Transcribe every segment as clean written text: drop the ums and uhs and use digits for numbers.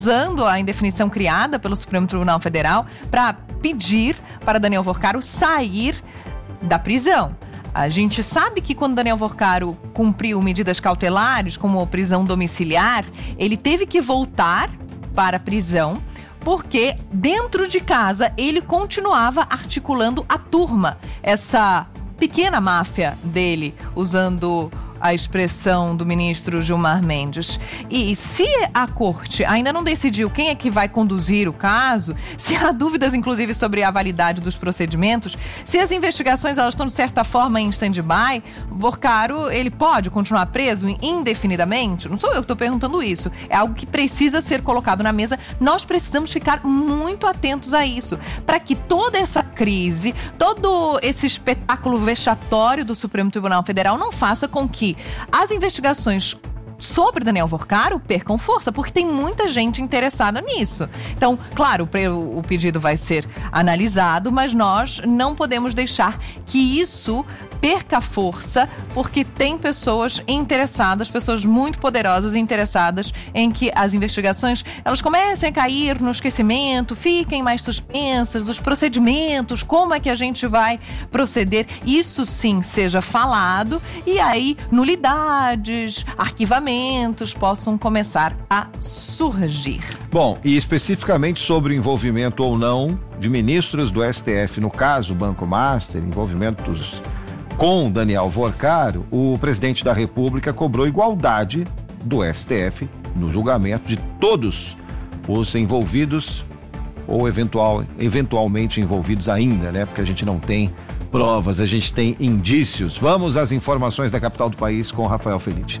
usando a indefinição criada pelo Supremo Tribunal Federal para pedir para Daniel Vorcaro sair da prisão. A gente sabe que quando Daniel Vorcaro cumpriu medidas cautelares, como prisão domiciliar, ele teve que voltar para a prisão, porque dentro de casa ele continuava articulando a turma, essa pequena máfia dele, usando a expressão do ministro Gilmar Mendes. E se a corte ainda não decidiu quem é que vai conduzir o caso, se há dúvidas inclusive sobre a validade dos procedimentos, se as investigações elas estão de certa forma em stand-by, Vorcaro ele pode continuar preso indefinidamente? Não sou eu que estou perguntando isso, é algo que precisa ser colocado na mesa. Nós precisamos ficar muito atentos a isso, para que toda essa crise, todo esse espetáculo vexatório do Supremo Tribunal Federal não faça com que as investigações sobre Daniel Vorcaro percam força, porque tem muita gente interessada nisso. Então, claro, o pedido vai ser analisado, mas nós não podemos deixar que isso perca força, porque tem pessoas interessadas, pessoas muito poderosas interessadas em que as investigações elas comecem a cair no esquecimento, fiquem mais suspensas, os procedimentos, como é que a gente vai proceder, isso sim seja falado e aí nulidades, arquivamentos possam começar a surgir. Bom, e especificamente sobre o envolvimento ou não de ministros do STF, no caso Banco Master, envolvimentos com Daniel Vorcaro, o presidente da República cobrou igualdade do STF no julgamento de todos os envolvidos ou eventualmente envolvidos ainda, né? Porque a gente não tem provas, a gente tem indícios. Vamos às informações da capital do país com Rafael Felite.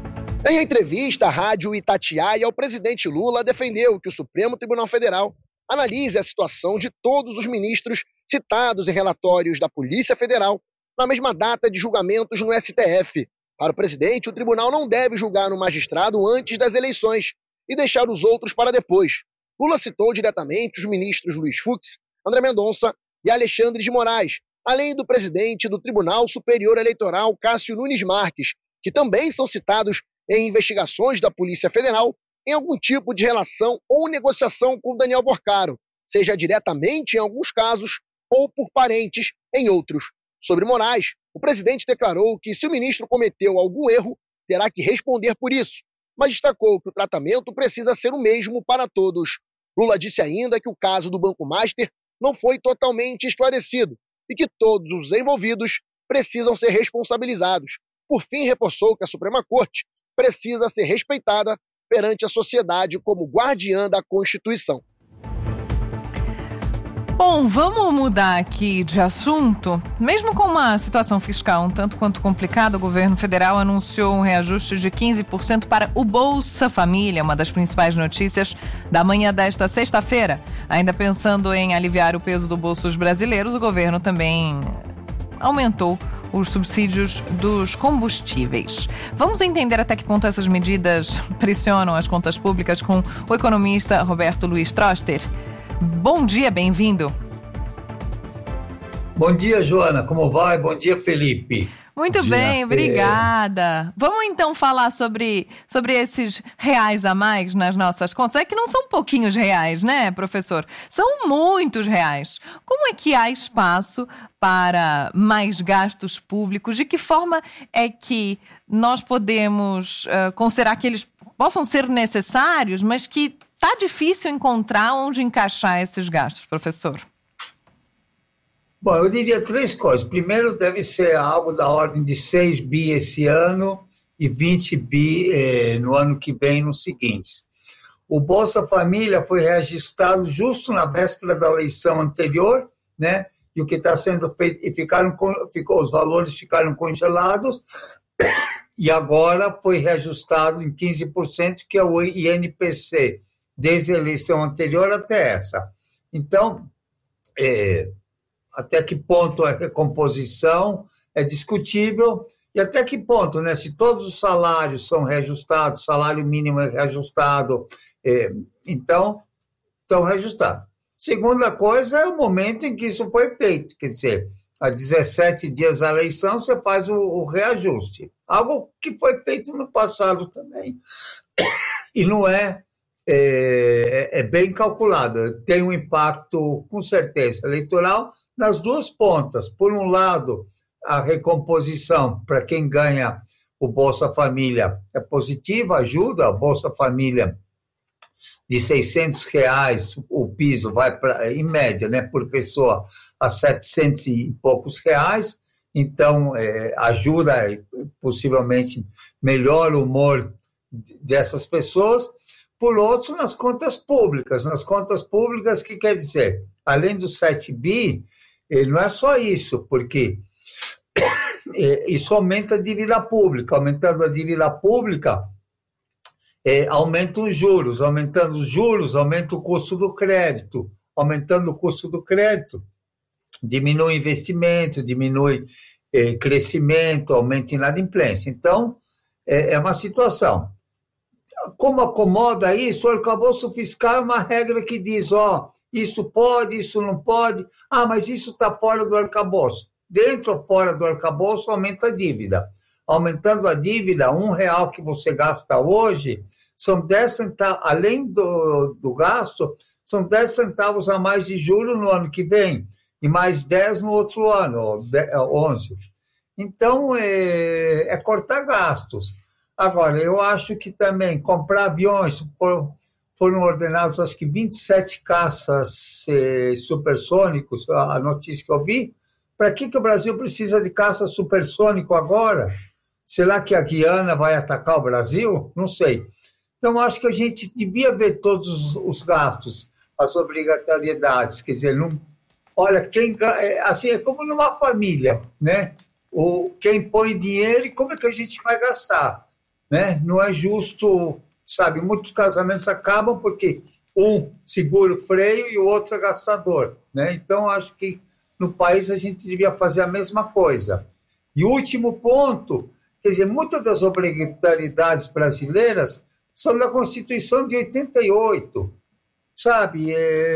Em entrevista à Rádio Itatiaia, o presidente Lula defendeu que o Supremo Tribunal Federal analise a situação de todos os ministros citados em relatórios da Polícia Federal na mesma data de julgamentos no STF. Para o presidente, o tribunal não deve julgar um magistrado antes das eleições e deixar os outros para depois. Lula citou diretamente os ministros Luiz Fux, André Mendonça e Alexandre de Moraes, além do presidente do Tribunal Superior Eleitoral, Cássio Nunes Marques, que também são citados em investigações da Polícia Federal em algum tipo de relação ou negociação com Daniel Vorcaro, seja diretamente em alguns casos ou por parentes em outros. Sobre Moraes, o presidente declarou que se o ministro cometeu algum erro, terá que responder por isso, mas destacou que o tratamento precisa ser o mesmo para todos. Lula disse ainda que o caso do Banco Master não foi totalmente esclarecido e que todos os envolvidos precisam ser responsabilizados. Por fim, reforçou que a Suprema Corte precisa ser respeitada perante a sociedade como guardiã da Constituição. Bom, vamos mudar aqui de assunto. Mesmo com uma situação fiscal um tanto quanto complicada, o governo federal anunciou um reajuste de 15% para o Bolsa Família, uma das principais notícias da manhã desta sexta-feira. Ainda pensando em aliviar o peso do bolso dos brasileiros, o governo também aumentou os subsídios dos combustíveis. Vamos entender até que ponto essas medidas pressionam as contas públicas com o economista Roberto Luiz Troster. Bom dia, bem-vindo. Bom dia, Joana, como vai? Bom dia, Felipe. Muito bem, obrigada. Vamos então falar sobre esses reais a mais nas nossas contas. É que não são pouquinhos reais, né, professor? São muitos reais. Como é que há espaço para mais gastos públicos? De que forma é que nós podemos considerar que eles possam ser necessários, mas que está difícil encontrar onde encaixar esses gastos, professor? Bom, eu diria três coisas. Primeiro, deve ser algo da ordem de 6 bi esse ano e 20 bi no ano que vem, nos seguintes. O Bolsa Família foi reajustado justo na véspera da eleição anterior, né? E o que está sendo feito, os valores ficaram congelados, e agora foi reajustado em 15%, que é o INPC, desde a eleição anterior até essa. Então, até que ponto a recomposição é discutível, e até que ponto, né, se todos os salários são reajustados, salário mínimo é reajustado, então, estão reajustados. Segunda coisa é o momento em que isso foi feito, quer dizer, há 17 dias da eleição você faz o reajuste, algo que foi feito no passado também, e não é é bem calculado. Tem um impacto, com certeza, eleitoral nas duas pontas. Por um lado, a recomposição para quem ganha o Bolsa Família é positiva, ajuda. A Bolsa Família de R$600, o piso vai, em média, né, por pessoa, a 700 e poucos reais. Então, ajuda, possivelmente melhora o humor dessas pessoas. Por outro, nas contas públicas. Nas contas públicas, o que quer dizer? Além do 7 bi, não é só isso, porque isso aumenta a dívida pública. Aumentando a dívida pública, aumenta os juros. Aumentando os juros, aumenta o custo do crédito. Aumentando o custo do crédito, diminui o investimento, diminui crescimento, aumenta a inadimplência. Então, é uma situação. Como acomoda isso? O arcabouço fiscal é uma regra que diz, isso pode, isso não pode, mas isso está fora do arcabouço. Dentro ou fora do arcabouço, aumenta a dívida. Aumentando a dívida, R$1 que você gasta hoje, são 10 centavos, além do gasto, são 10 centavos a mais de juros no ano que vem, e mais 10 no outro ano, 11. Então, é cortar gastos. Agora, eu acho que também comprar aviões, foram ordenados, acho que 27 caças supersônicos, a notícia que eu vi. Para que o Brasil precisa de caça supersônico agora? Será que a Guiana vai atacar o Brasil? Não sei. Então, acho que a gente devia ver todos os gastos, as obrigatoriedades. Quer dizer, olha, assim, é como numa família, né? Quem põe dinheiro e como é que a gente vai gastar? Né? Não é justo, sabe? Muitos casamentos acabam porque um segura o freio e o outro é gastador, né? Então, acho que no país a gente devia fazer a mesma coisa. E o último ponto, quer dizer, muitas das obrigatoriedades brasileiras são da Constituição de 88, sabe?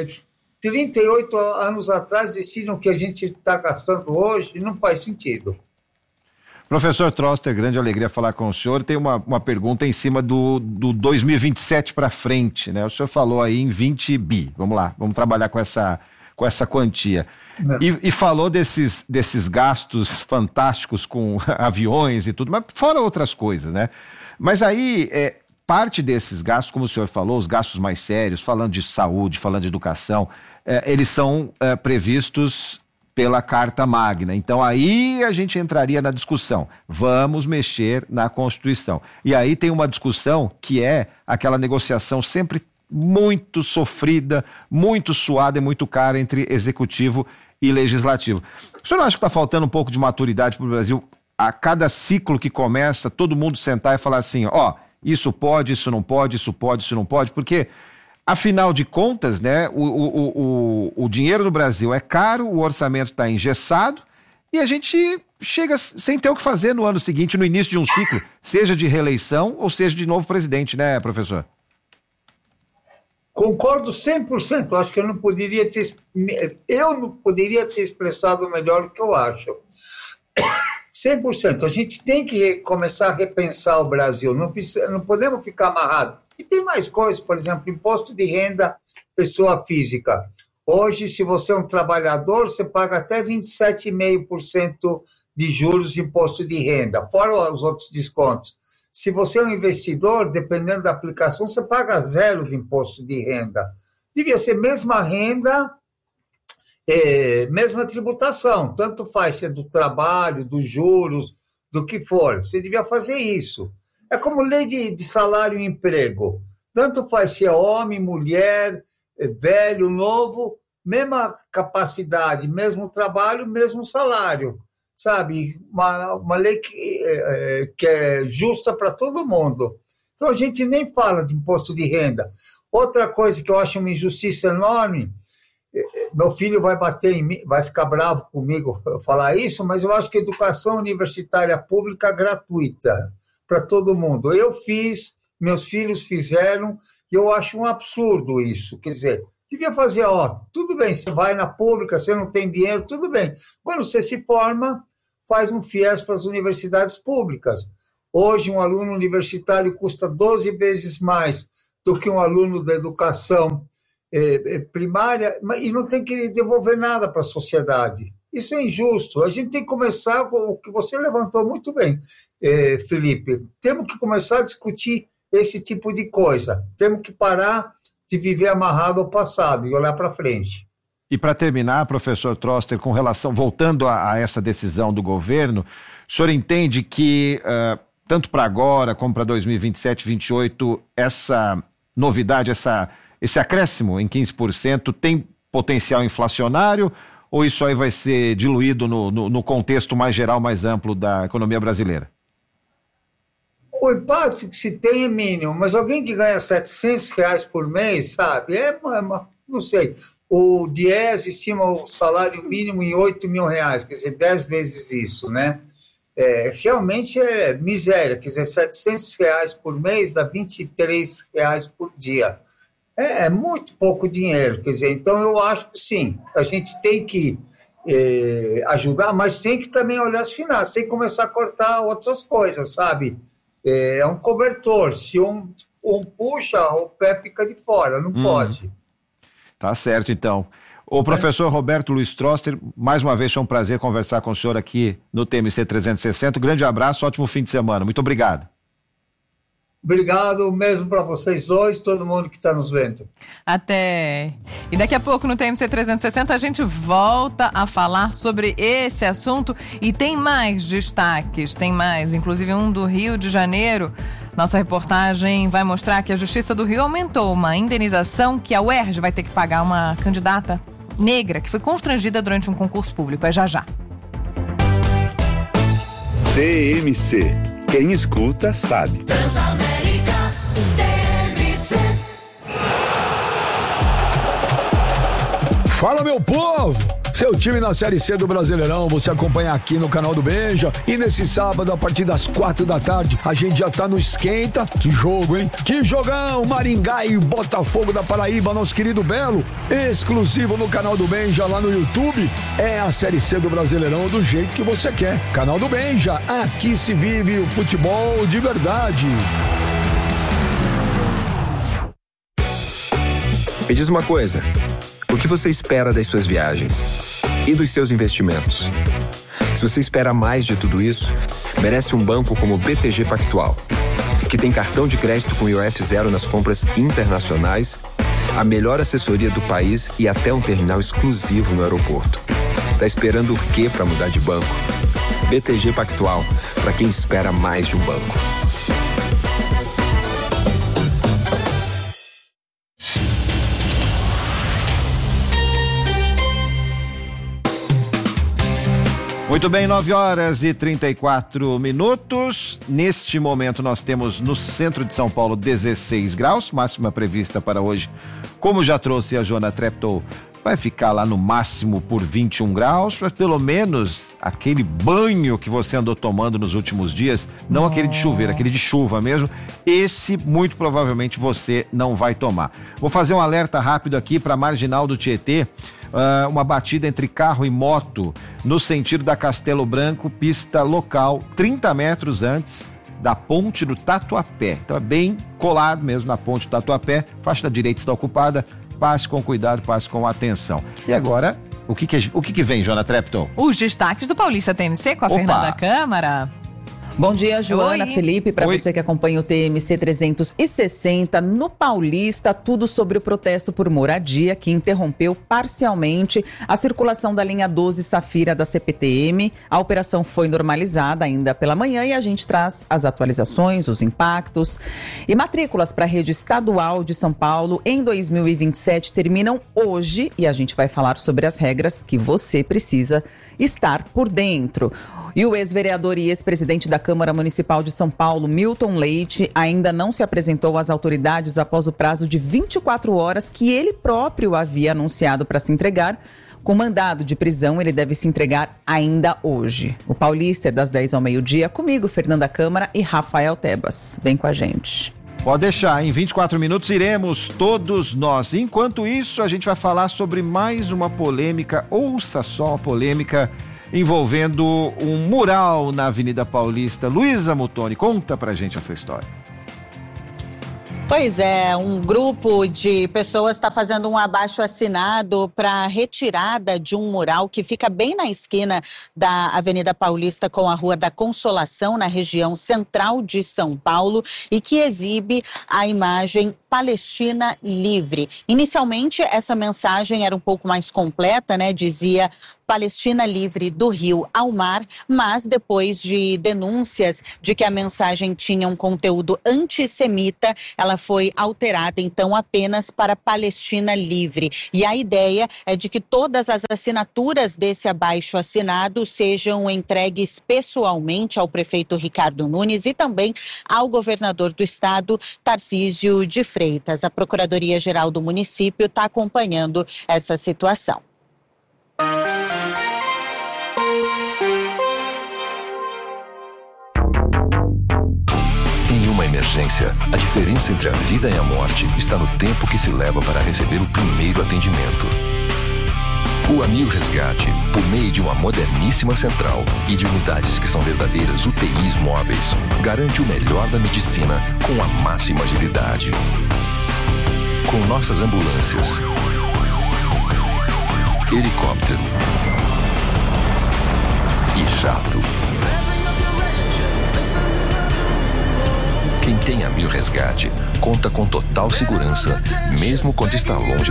38 anos atrás decidem o que a gente está gastando hoje, não faz sentido. Professor Troster, grande alegria falar com o senhor. Tem uma pergunta em cima do 2027 para frente, né? O senhor falou aí em 20 bi. Vamos lá, vamos trabalhar com essa quantia. E falou desses gastos fantásticos com aviões e tudo, mas fora outras coisas, né? Mas aí, parte desses gastos, como o senhor falou, os gastos mais sérios, falando de saúde, falando de educação, eles são previstos pela Carta Magna. Então aí a gente entraria na discussão, vamos mexer na Constituição. E aí tem uma discussão que é aquela negociação sempre muito sofrida, muito suada e muito cara entre executivo e legislativo. O senhor não acha que está faltando um pouco de maturidade para o Brasil? A cada ciclo que começa, todo mundo sentar e falar assim, isso pode, isso não pode, isso pode, isso não pode, porque afinal de contas, né, o dinheiro do Brasil é caro, o orçamento está engessado e a gente chega sem ter o que fazer no ano seguinte, no início de um ciclo, seja de reeleição ou seja de novo presidente, né, professor? Concordo 100%. Acho que eu não poderia ter expressado melhor o que eu acho. 100%. A gente tem que começar a repensar o Brasil. Não podemos ficar amarrados. E tem mais coisas, por exemplo, imposto de renda pessoa física. Hoje, se você é um trabalhador, você paga até 27,5% de juros de imposto de renda, fora os outros descontos. Se você é um investidor, dependendo da aplicação, você paga 0 de imposto de renda. Devia ser mesma renda, mesma tributação. Tanto faz se é do trabalho, dos juros, do que for. Você devia fazer isso. É como lei de salário e emprego. Tanto faz se é homem, mulher, velho, novo, mesma capacidade, mesmo trabalho, mesmo salário. Sabe? Uma lei que é justa para todo mundo. Então, a gente nem fala de imposto de renda. Outra coisa que eu acho uma injustiça enorme, meu filho vai bater em mim, vai ficar bravo comigo falar isso, mas eu acho que a educação universitária pública é gratuita para todo mundo. Eu fiz, meus filhos fizeram, e eu acho um absurdo isso. Quer dizer, devia fazer, tudo bem, você vai na pública, você não tem dinheiro, tudo bem. Quando você se forma, faz um FIES para as universidades públicas. Hoje, um aluno universitário custa 12 vezes mais do que um aluno da educação primária, e não tem que devolver nada para a sociedade. Isso é injusto. A gente tem que começar com o que você levantou muito bem, Felipe. Temos que começar a discutir esse tipo de coisa. Temos que parar de viver amarrado ao passado e olhar para frente. E para terminar, professor Troster, com relação, voltando a essa decisão do governo, o senhor entende que, tanto para agora como para 2027, 2028, essa novidade, esse acréscimo em 15% tem potencial inflacionário, ou isso aí vai ser diluído no contexto mais geral, mais amplo da economia brasileira? O impacto que se tem é mínimo, mas alguém que ganha R$700 por mês, sabe, não sei, o Diese estima o salário mínimo em R$8 mil, quer dizer, 10 vezes isso, né? Realmente é miséria, quer dizer, R$700 por mês dá R$23 por dia. É muito pouco dinheiro, quer dizer, então eu acho que sim, a gente tem que ajudar, mas tem que também olhar as finanças, tem que começar a cortar outras coisas, sabe? É um cobertor, se um puxa, o pé fica de fora, não pode. Tá certo, então. O professor Roberto Luiz Troster, mais uma vez foi um prazer conversar com o senhor aqui no TMC 360, um grande abraço, ótimo fim de semana, muito obrigado. Obrigado mesmo para vocês dois, todo mundo que está nos vendo. Até. E daqui a pouco no TMC 360 a gente volta a falar sobre esse assunto e tem mais destaques, tem mais, inclusive um do Rio de Janeiro. Nossa reportagem vai mostrar que a Justiça do Rio aumentou uma indenização que a UERJ vai ter que pagar uma candidata negra que foi constrangida durante um concurso público. É já já. TMC. Quem escuta sabe. Transamérica, TMC. Fala, meu povo! Seu time na Série C do Brasileirão, você acompanha aqui no canal do Benja. E nesse sábado, a partir das 4 da tarde, a gente já tá no esquenta. Que jogo, hein? Que jogão! Maringá e Botafogo da Paraíba, nosso querido Belo. Exclusivo no canal do Benja, lá no YouTube. É a Série C do Brasileirão do jeito que você quer. Canal do Benja, aqui se vive o futebol de verdade. Me diz uma coisa, o que você espera das suas viagens e dos seus investimentos? Se você espera mais de tudo isso, merece um banco como o BTG Pactual, que tem cartão de crédito com IOF zero nas compras internacionais, a melhor assessoria do país e até um terminal exclusivo no aeroporto. Tá esperando o quê para mudar de banco? BTG Pactual, para quem espera mais de um banco. Muito bem, 9h34. Neste momento nós temos no centro de São Paulo 16 graus, máxima prevista para hoje. Como já trouxe a Joana Treptow, vai ficar lá no máximo por 21 graus, mas pelo menos aquele banho que você andou tomando nos últimos dias, não aquele de chuveiro, aquele de chuva mesmo, esse muito provavelmente você não vai tomar. Vou fazer um alerta rápido aqui para a Marginal do Tietê, uma batida entre carro e moto no sentido da Castelo Branco, pista local, 30 metros antes da ponte do Tatuapé. Então é bem colado mesmo na ponte do Tatuapé, faixa da direita está ocupada, passe com cuidado, passe com atenção. E agora, o que vem, Joana Treptow? Os destaques do Paulista TMC com a Fernanda Câmara. Bom dia, Joana, Oi. Felipe, para você que acompanha o TMC 360 no Paulista, tudo sobre o protesto por moradia que interrompeu parcialmente a circulação da linha 12 Safira da CPTM. A operação foi normalizada ainda pela manhã e a gente traz as atualizações, os impactos. E matrículas para a rede estadual de São Paulo em 2027 terminam hoje e a gente vai falar sobre as regras que você precisa estar por dentro. E o ex-vereador e ex-presidente da Câmara Municipal de São Paulo, Milton Leite, ainda não se apresentou às autoridades após o prazo de 24 horas que ele próprio havia anunciado para se entregar. Com mandado de prisão, ele deve se entregar ainda hoje. O Paulista é das 10 ao meio-dia, comigo, Fernanda Câmara e Rafael Tebas. Vem com a gente. Pode deixar, em 24 minutos iremos todos nós. Enquanto isso, a gente vai falar sobre mais uma polêmica, ouça só a polêmica envolvendo um mural na Avenida Paulista. Luísa Muttoni, conta pra gente essa história. Pois é, um grupo de pessoas está fazendo um abaixo-assinado para retirada de um mural que fica bem na esquina da Avenida Paulista com a Rua da Consolação, na região central de São Paulo, e que exibe a imagem Palestina Livre. Inicialmente, essa mensagem era um pouco mais completa, né? Dizia Palestina Livre do Rio ao Mar, mas depois de denúncias de que a mensagem tinha um conteúdo antissemita, ela foi alterada então apenas para Palestina Livre. E a ideia é de que todas as assinaturas desse abaixo-assinado sejam entregues pessoalmente ao prefeito Ricardo Nunes e também ao governador do estado, Tarcísio de Freitas. A Procuradoria-Geral do município está acompanhando essa situação. Em uma emergência, a diferença entre a vida e a morte está no tempo que se leva para receber o primeiro atendimento. O Amil Resgate, por meio de uma moderníssima central e de unidades que são verdadeiras UTIs móveis, garante o melhor da medicina com a máxima agilidade. Com nossas ambulâncias, helicóptero e jato. Quem tem Amil Resgate conta com total segurança, mesmo quando está longe